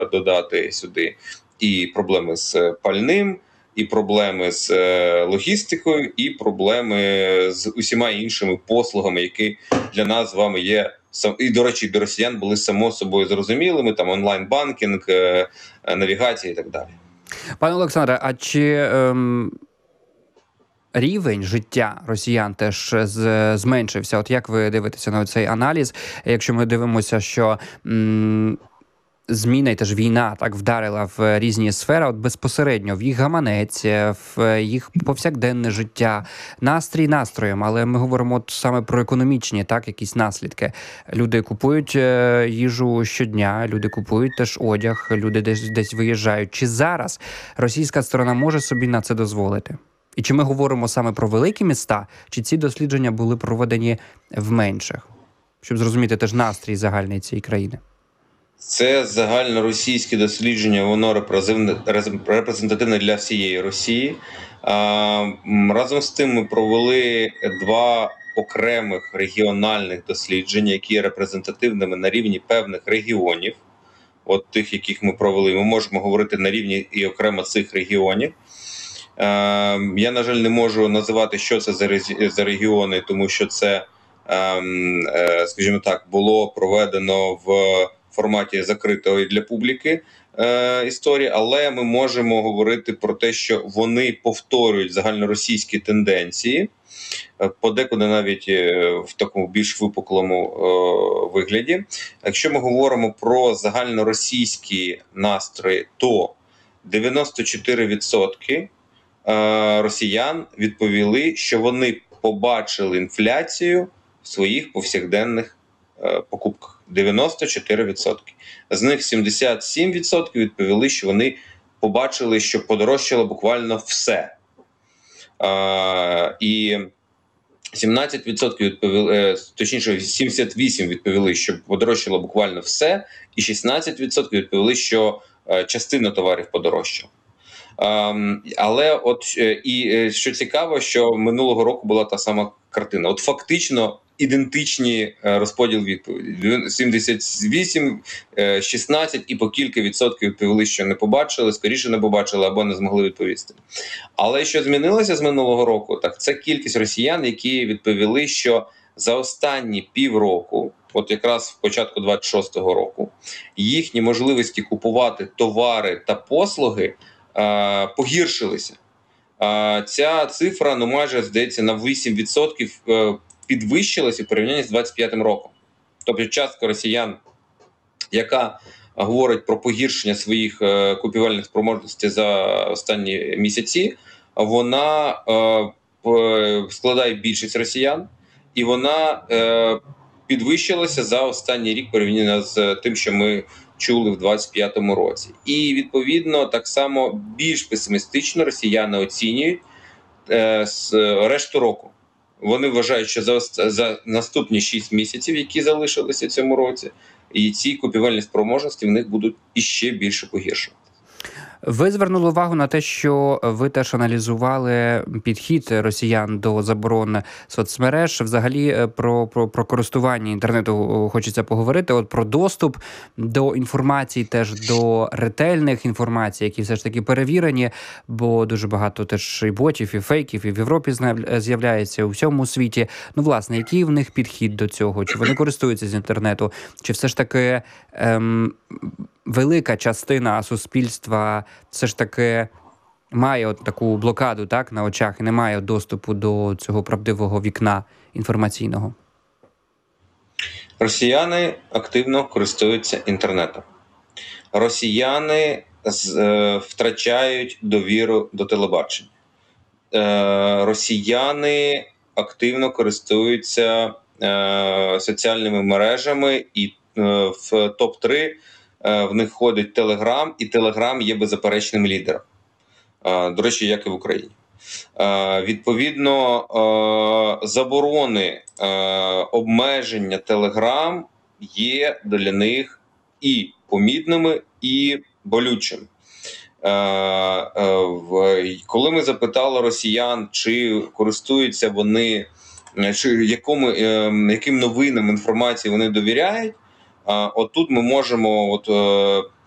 додати сюди і проблеми з пальним, і проблеми з логістикою, і проблеми з усіма іншими послугами, які для нас з вами є, і, до речі, для росіян були само собою зрозумілими, там онлайн-банкінг, навігація і так далі. Пане Олександре, а чи рівень життя росіян теж зменшився? От як ви дивитеся на цей аналіз? Якщо ми дивимося, що зміна і теж війна так вдарила в різні сфери, от безпосередньо в їх гаманець, в їх повсякденне життя, настрій настроєм, але ми говоримо от саме про економічні, так, якісь наслідки. Люди купують їжу щодня, люди купують теж одяг, люди десь виїжджають. Чи зараз російська сторона може собі на це дозволити? І чи ми говоримо саме про великі міста, чи ці дослідження були проведені в менших? Щоб зрозуміти теж настрій загальний цієї країни. Це загальноросійське дослідження, воно репрезентативне для всієї Росії. Разом з тим ми провели 2 окремих регіональних дослідження, які є репрезентативними на рівні певних регіонів. От тих, яких ми провели, ми можемо говорити на рівні і окремо цих регіонів. Я, на жаль, не можу називати, що це за регіони, тому що це, скажімо так, було проведено в форматі закритої для публіки історії, але ми можемо говорити про те, що вони повторюють загальноросійські тенденції, подекуди навіть в такому більш випуклому вигляді. Якщо ми говоримо про загальноросійські настрої, то 94% росіян відповіли, що вони побачили інфляцію в своїх повсякденних покупках. 94%. З них 77% відповіли, що вони побачили, що подорожчало буквально все. І 17% відповіли, точніше 78% відповіли, що подорожчало буквально все, і 16% відповіли, що частина товарів подорожчала. Але от і що цікаво, що минулого року була та сама картина. От фактично ідентичні розподіл відповіді. 78, 16 і по кілька відсотків відповіли, що не побачили, скоріше не побачили або не змогли відповісти. Але що змінилося з минулого року, так це кількість росіян, які відповіли, що за останні півроку, от якраз в початку 26-го року, їхні можливості купувати товари та послуги погіршилися. Ця цифра, майже, здається, на 8% підвищилася в порівнянні з 25-м роком. Тобто частка росіян, яка говорить про погіршення своїх купівельних спроможностей за останні місяці, вона складає більшість росіян, і вона підвищилася за останній рік порівняно з тим, що ми чули в 25-му році. І, відповідно, так само більш песимістично росіяни оцінюють решту року. Вони вважають, що за наступні 6 місяців, які залишилися в цьому році, і ці купівельні спроможності в них будуть іще більше погіршувати. Ви звернули увагу на те, що ви теж аналізували підхід росіян до заборон соцмереж. Взагалі про користування інтернету хочеться поговорити. От про доступ до інформації, теж до ретельних інформацій, які все ж таки перевірені, бо дуже багато теж і ботів, і фейків, і в Європі з'являється, у всьому світі. Ну, власне, який в них підхід до цього? Чи вони користуються з інтернету? Чи все ж таки велика частина суспільства все ж таки має от таку блокаду, так, на очах і не має доступу до цього правдивого вікна інформаційного? Росіяни активно користуються інтернетом. Росіяни втрачають довіру до телебачення. Росіяни активно користуються соціальними мережами, і в топ-3 в них входить Телеграм, і Телеграм є беззаперечним лідером. До речі, як і в Україні. Відповідно, заборони, обмеження Телеграм є для них і помітними, і болючими. Коли ми запитали росіян, чи користуються вони, чи яким новинам інформації вони довіряють, отут ми можемо